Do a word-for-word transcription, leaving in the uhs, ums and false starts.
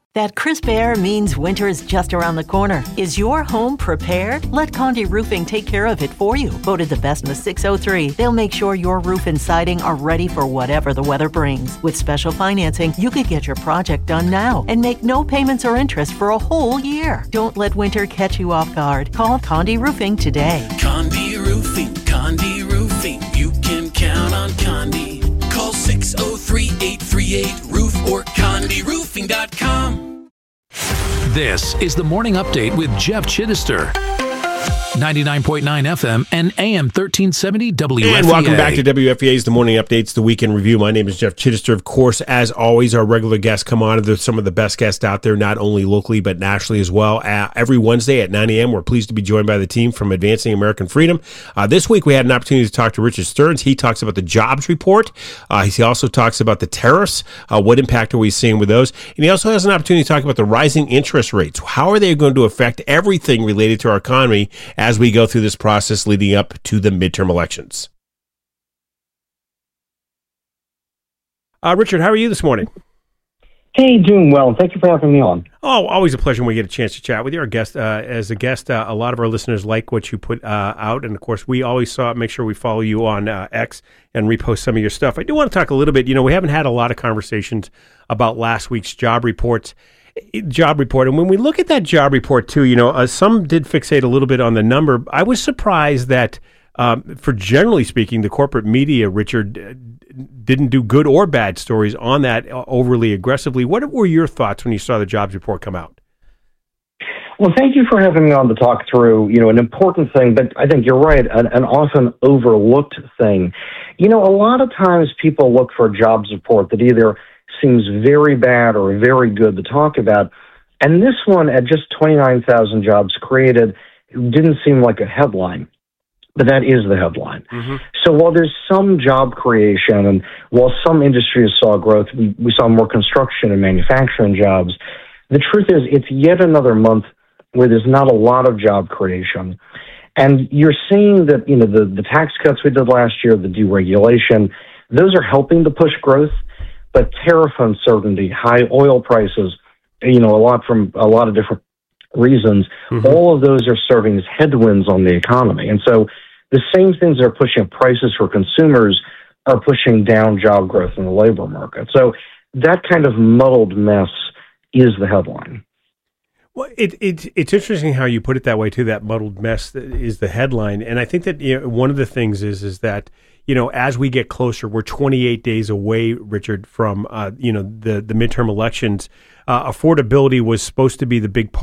That crisp air means winter is just around the corner. Is your home prepared? Let Condé Roofing take care of it for you. Voted the best in the six oh three, they'll make sure your roof and siding are ready for whatever the weather brings. With special financing, you could get your project done now and make no payments or interest for a whole year. Don't let winter catch you off guard. Call Condé Roofing today. Condé Roofing, Condé Roofing. You can count on Condé. Call six oh three, eight three eight, roof or Condé Roofing dot com. This is the Morning Update with Jeff Chittister. ninety-nine point nine F M and A M thirteen seventy W F A. And welcome back to W F A A's The Morning Updates, the Weekend Review. My name is Jeff Chittister. Of course, as always, our regular guests come on. There's some of the best guests out there, not only locally, but nationally as well. Uh, every Wednesday at nine a.m., we're pleased to be joined by the team from Advancing American Freedom. Uh, this week, we had an opportunity to talk to Richard Stearns. He talks about the jobs report. Uh, he also talks about the tariffs. Uh, what impact are we seeing with those? And he also has an opportunity to talk about the rising interest rates. How are they going to affect everything related to our economy as we go through this process leading up to the midterm elections? Uh, Richard, how are you this morning? Hey, doing well. Thank you for having me on. Oh, always a pleasure when we get a chance to chat with you. Our guest, uh, as a guest, uh, a lot of our listeners like what you put uh, out, and of course, we always saw. Make sure we follow you on uh, X and repost some of your stuff. I do want to talk a little bit. You know, we haven't had a lot of conversations about last week's job reports. Job report. And when we look at that job report too, you know, uh, some did fixate a little bit on the number. I was surprised that, um, for generally speaking, the corporate media, Richard, uh, didn't do good or bad stories on that overly aggressively. What were your thoughts when you saw the jobs report come out? Well, thank you for having me on to talk through, you know, an important thing, but I think you're right, an, an often overlooked thing. You know, a lot of times people look for a jobs report that either seems very bad or very good to talk about. And this one, at just twenty-nine thousand jobs created, didn't seem like a headline. But that is the headline. Mm-hmm. So while there's some job creation and while some industries saw growth, we, we saw more construction and manufacturing jobs, the truth is it's yet another month where there's not a lot of job creation. And you're seeing that, you know, the, the tax cuts we did last year, the deregulation, those are helping to push growth. But tariff uncertainty, high oil prices, you know, a lot from a lot of different reasons, mm-hmm. all of those are serving as headwinds on the economy. And so the same things that are pushing prices for consumers are pushing down job growth in the labor market. So that kind of muddled mess is the headline. Well, it, it, it's interesting how you put it that way, too. That muddled mess is the headline. And I think that, you know, one of the things is is that, you know, as we get closer, we're twenty-eight days away, Richard, from, uh, you know, the, the midterm elections. Uh, affordability was supposed to be the big part.